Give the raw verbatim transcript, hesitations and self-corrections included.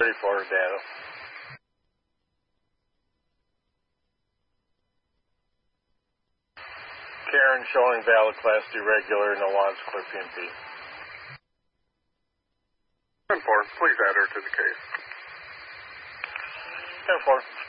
thirty-four data. Karen showing valid class D regular, no wants, clear P and P. ten four, please add her to the case. ten four.